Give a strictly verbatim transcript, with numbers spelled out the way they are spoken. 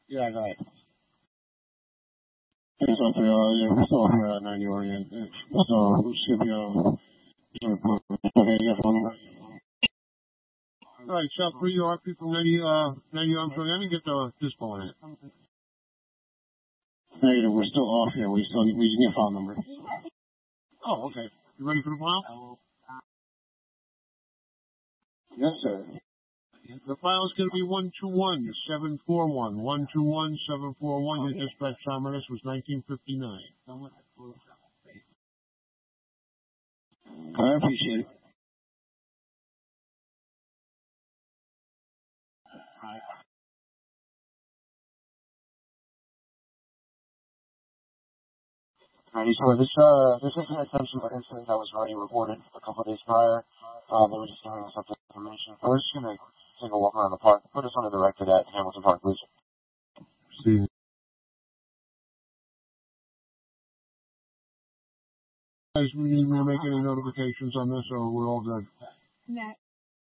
Yeah, go ahead. It's up there, uh, yeah, we're still here at ninety Orient. So, we should be, um, okay, yeah, phone number. Alright, Chuck, where you are, people, ninety, uh, ninety Armstrong, I didn't get the dispo on it. Negative, we're still off here, we still, we need a file number. Oh, okay. You ready for the file? Yes, sir. The file is going to be one two one seven four one. one two one seven four one. Your dispatch time on this was nineteen fifty-nine. I appreciate it. Alrighty, so this, uh, this is an attention for incident that was already reported a couple of days prior. Uh, they were just giving us some information. So we're just going to take a walk around the park. Put us on the directed at Hamilton Park, please. See. Guys, we need to make any notifications on this, or we're all good?